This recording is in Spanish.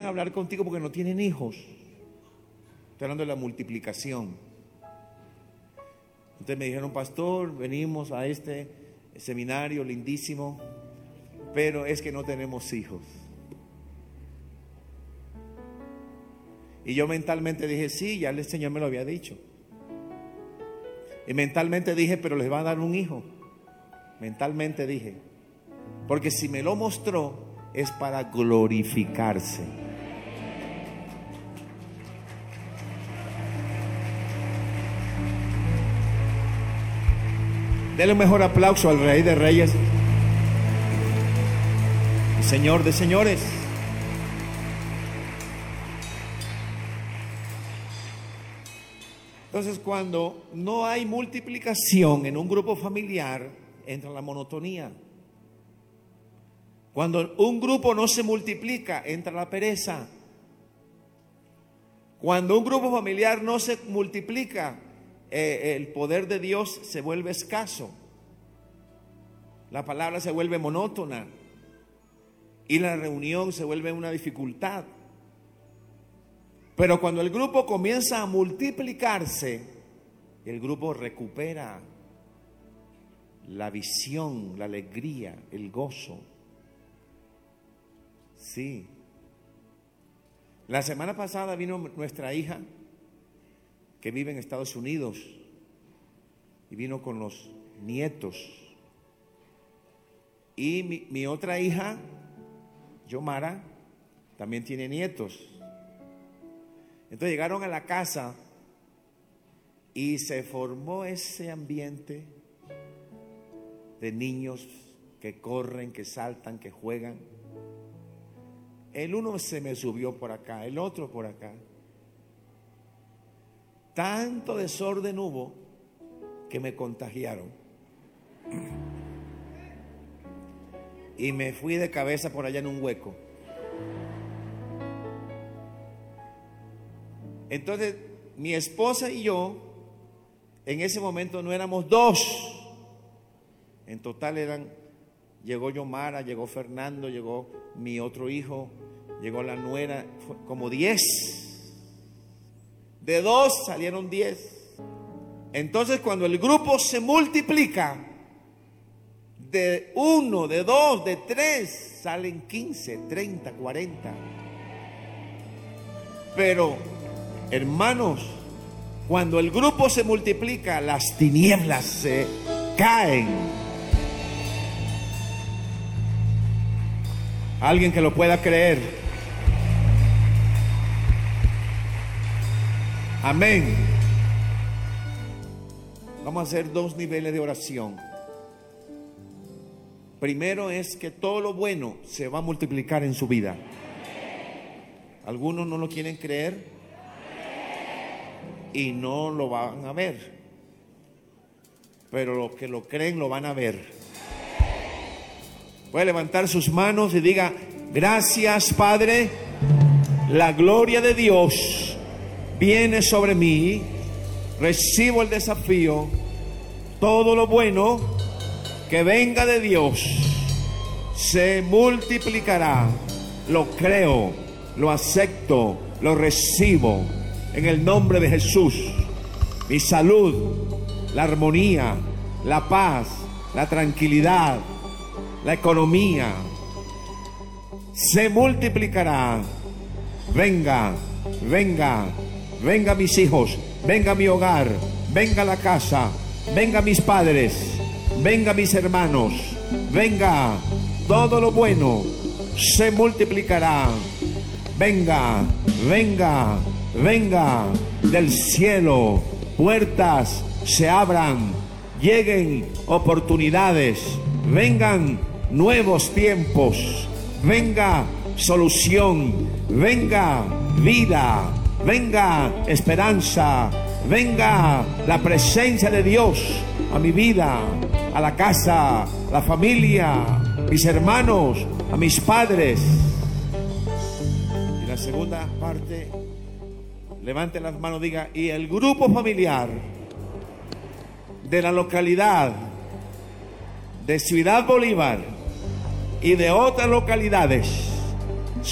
a hablar contigo porque no tienen hijos. Estoy hablando de la multiplicación. Entonces me dijeron, pastor, venimos a este seminario lindísimo, pero es que no tenemos hijos. Y yo mentalmente dije, sí, ya el Señor me lo había dicho. Y mentalmente dije, pero les va a dar un hijo. Mentalmente dije, porque si me lo mostró es para glorificarse. Denle un mejor aplauso al Rey de Reyes, Señor de señores. Entonces, cuando no hay multiplicación en un grupo familiar, entra la monotonía. Cuando un grupo no se multiplica, entra la pereza. Cuando un grupo familiar no se multiplica, el poder de Dios se vuelve escaso. La palabra se vuelve monótona y la reunión se vuelve una dificultad. Pero cuando el grupo comienza a multiplicarse, el grupo recupera la visión, la alegría, el gozo. Sí. La semana pasada vino nuestra hija, que vive en Estados Unidos, y vino con los nietos. Y mi otra hija, Yomara, también tiene nietos. Entonces llegaron a la casa y se formó ese ambiente de niños que corren, que saltan, que juegan. El uno se me subió por acá, el otro por acá. Tanto desorden hubo que me contagiaron. Y me fui de cabeza por allá en un hueco. Entonces, mi esposa y yo, en ese momento no éramos dos. En total llegó Yomara, llegó Fernando, llegó mi otro hijo, llegó la nuera, como 10. De 2 salieron 10. Entonces, cuando el grupo se multiplica, de 1, de 2, de 3, salen 15, 30, 40. Pero, hermanos, cuando el grupo se multiplica, las tinieblas se caen. Alguien que lo pueda creer. Amén. Vamos a hacer 2 niveles de oración. Primero es que todo lo bueno se va a multiplicar en su vida. Algunos no lo quieren creer y no lo van a ver, pero los que lo creen lo van a ver. Puede levantar sus manos y diga: gracias, Padre, la gloria de Dios viene sobre mí, recibo el desafío, todo lo bueno que venga de Dios se multiplicará. Lo creo, lo acepto, lo recibo en el nombre de Jesús. Mi salud, la armonía, la paz, la tranquilidad, la economía se multiplicará. Venga, venga, venga mis hijos, venga mi hogar, venga la casa, venga mis padres, venga mis hermanos, venga, todo lo bueno se multiplicará. Venga, venga, venga del cielo, puertas se abran, lleguen oportunidades, vengan nuevos tiempos, venga solución, venga vida, venga esperanza, venga la presencia de Dios a mi vida, a la casa, a la familia, mis hermanos, a mis padres. Y la segunda parte, levanten las manos, diga: y el grupo familiar de la localidad de Ciudad Bolívar y de otras localidades